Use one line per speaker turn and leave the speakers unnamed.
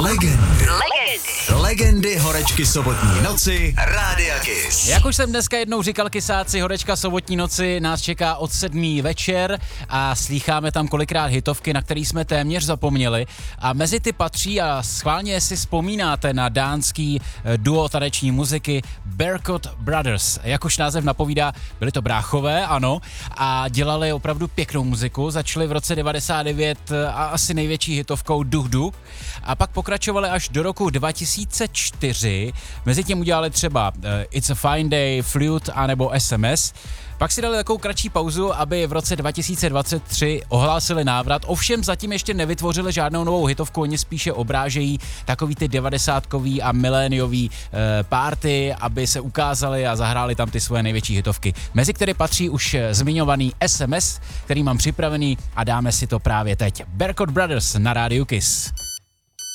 Legendy horečky sobotní noci Rádia Kiss.
Jak už jsem dneska jednou říkal, kysáci, horečka sobotní noci nás čeká od 7 večer a slýcháme tam kolikrát hitovky, na který jsme téměř zapomněli. A mezi ty patří, a schválně si vzpomínáte na dánský duo taneční muziky Berkot Brothers. Jak už název napovídá, byli to bráchové, ano, a dělali opravdu pěknou muziku. Začali v roce 99 a asi největší hitovkou Duch Duch a pak pokračovali až do roku 2004. Mezitím udělali třeba It's a Fine Day, Flute anebo SMS. Pak si dali takovou kratší pauzu, aby v roce 2023 ohlásili návrat. Ovšem zatím ještě nevytvořili žádnou novou hitovku, oni spíše obrážejí takový ty 90kový a miléniový party, aby se ukázali a zahráli tam ty svoje největší hitovky. Mezi které patří už zmiňovaný SMS, který mám připravený a dáme si to právě teď. Berkot Brothers na Rádiu Kiss.